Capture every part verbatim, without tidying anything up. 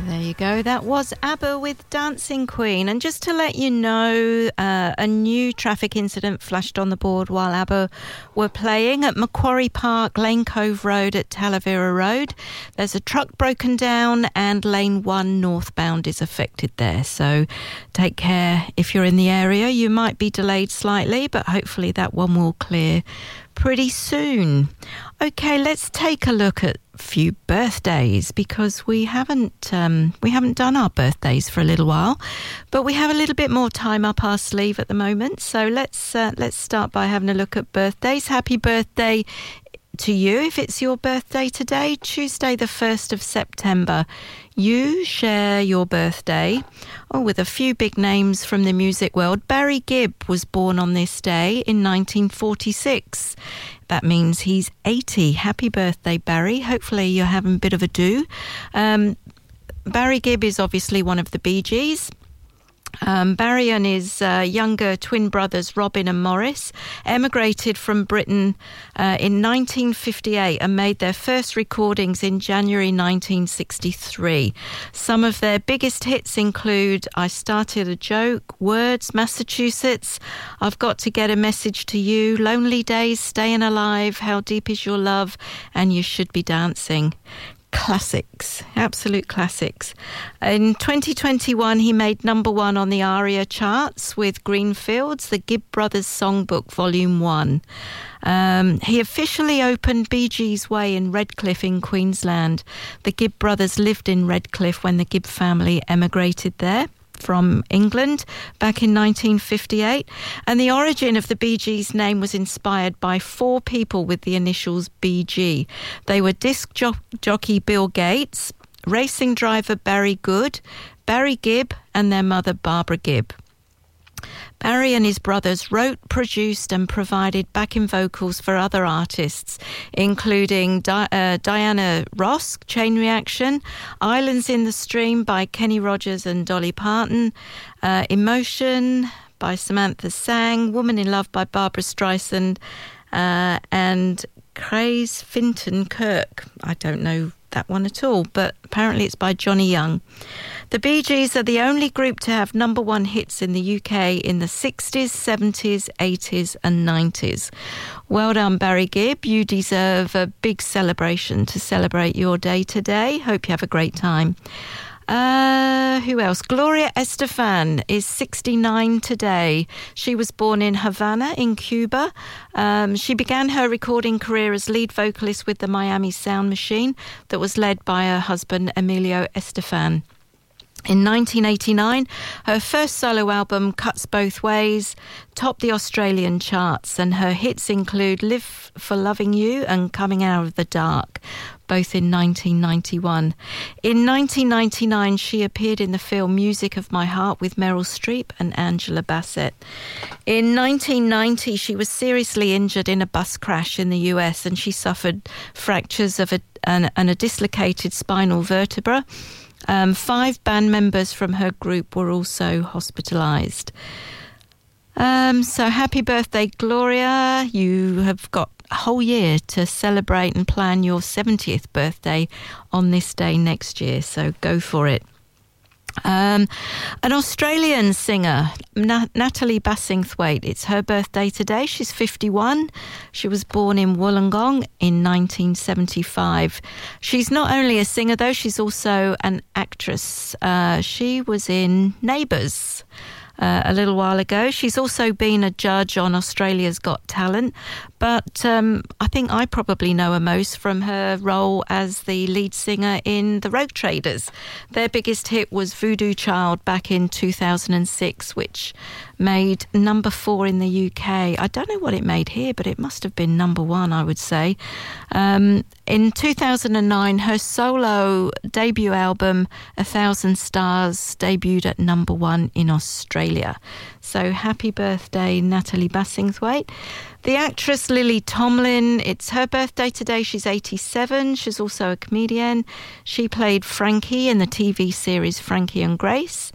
There you go. That was ABBA with Dancing Queen. And just to let you know, uh, a new traffic incident flashed on the board while ABBA were playing at Macquarie Park, Lane Cove Road at Talavera Road. There's a truck broken down and lane one northbound is affected there. So take care if you're in the area. You might be delayed slightly, but hopefully that one will clear pretty soon. Okay, let's take a look at a few birthdays, because we haven't um, we haven't done our birthdays for a little while, but we have a little bit more time up our sleeve at the moment. So let's uh, let's start by having a look at birthdays. Happy birthday to you if it's your birthday today, Tuesday the first of September. You share your birthday oh, with a few big names from the music world. Barry Gibb was born on this day in nineteen forty-six. That means he's eighty. Happy birthday, Barry. Hopefully you're having a bit of a do. Um, Barry Gibb is obviously one of the Bee Gees. Um, Barry and his uh, younger twin brothers, Robin and Morris, emigrated from Britain uh, in nineteen fifty-eight and made their first recordings in January nineteen sixty-three. Some of their biggest hits include I Started a Joke, Words, Massachusetts, I've Got to Get a Message to You, Lonely Days, Staying Alive, How Deep Is Your Love, and You Should Be Dancing. Classics, absolute classics. In twenty twenty-one, he made number one on the ARIA charts with Greenfields, the Gibb Brothers Songbook, Volume one. Um, he officially opened Bee Gees Way in Redcliffe in Queensland. The Gibb Brothers lived in Redcliffe when the Gibb family emigrated there from England back in nineteen fifty-eight, and the origin of the Bee Gees name was inspired by four people with the initials B G. They were disc jo- jockey Bill Gates, racing driver Barry Good, Barry Gibb, and their mother Barbara Gibb. Barry and his brothers wrote, produced and provided backing vocals for other artists, including Di- uh, Diana Ross, Chain Reaction, Islands in the Stream by Kenny Rogers and Dolly Parton, uh, Emotion by Samantha Sang, Woman in Love by Barbara Streisand, uh, and Craze Finton Kirk. I don't know that one at all, but apparently it's by Johnny Young. The Bee Gees are the only group to have number one hits in the U K in the sixties, seventies, eighties and nineties. Well done, Barry Gibb. You deserve a big celebration to celebrate your day today. Hope you have a great time. Uh, who else? Gloria Estefan is sixty-nine today. She was born in Havana in Cuba. Um, she began her recording career as lead vocalist with the Miami Sound Machine that was led by her husband Emilio Estefan. In nineteen eighty-nine, her first solo album, Cuts Both Ways, topped the Australian charts, and her hits include Live for Loving You and Coming Out of the Dark, both in nineteen ninety-one. In nineteen ninety-nine, she appeared in the film Music of My Heart with Meryl Streep and Angela Bassett. In nineteen ninety, she was seriously injured in a bus crash in the U S, and she suffered fractures of a, and, and a dislocated spinal vertebra. Um, five band members from her group were also hospitalised. Um, so happy birthday, Gloria. You have got a whole year to celebrate and plan your seventieth birthday on this day next year, so go for it. Um, an Australian singer, Na- Natalie Bassingthwaite, it's her birthday today. She's fifty-one. She was born in Wollongong in nineteen seventy-five. She's not only a singer, though, she's also an actress. Uh, she was in Neighbours Uh, a little while ago. She's also been a judge on Australia's Got Talent, but um, I think I probably know her most from her role as the lead singer in The Rogue Traders. Their biggest hit was Voodoo Child back in two thousand six, which made number four in the U K. I don't know what it made here, but it must have been number one, I would say. Um, in two thousand nine, her solo debut album, A Thousand Stars, debuted at number one in Australia. So happy birthday, Natalie Bassingthwaite. The actress Lily Tomlin, it's her birthday today. She's eighty-seven. She's also a comedian. She played Frankie in the T V series Frankie and Grace.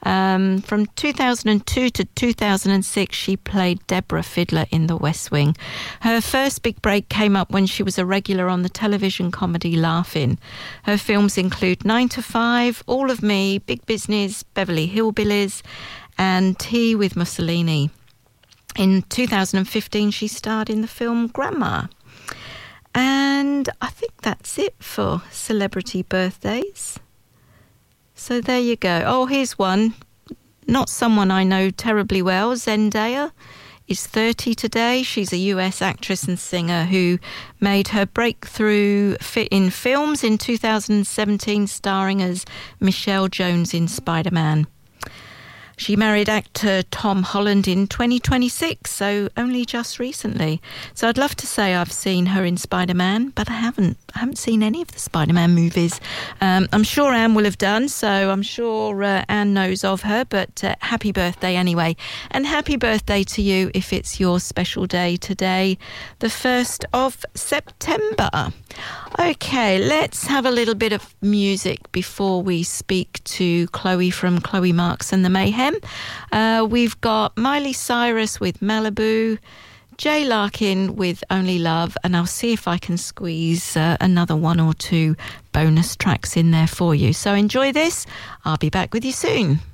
Um, from two thousand two to two thousand six, she played Deborah Fiddler in The West Wing. Her first big break came up when she was a regular on the television comedy Laugh-In. Her films include Nine to Five, All of Me, Big Business, Beverly Hillbillies, and Tea with Mussolini. In two thousand fifteen, she starred in the film Grandma. And I think that's it for celebrity birthdays. So there you go. Oh, here's one. Not someone I know terribly well. Zendaya is thirty today. She's a U S actress and singer who made her breakthrough in films in two thousand seventeen, starring as Michelle Jones in Spider-Man. She married actor Tom Holland in twenty twenty-six, so only just recently. So I'd love to say I've seen her in Spider-Man, but I haven't. I haven't seen any of the Spider-Man movies. Um, I'm sure Anne will have done, so I'm sure uh, Anne knows of her, but uh, happy birthday anyway. And happy birthday to you if it's your special day today, the first of September. Okay, let's have a little bit of music before we speak to Chloe from Chloe Marks and the Mayhem. Uh, we've got Miley Cyrus with Malibu, Jay Larkin with Only Love, and I'll see if I can squeeze uh, another one or two bonus tracks in there for you. So enjoy this. I'll be back with you soon.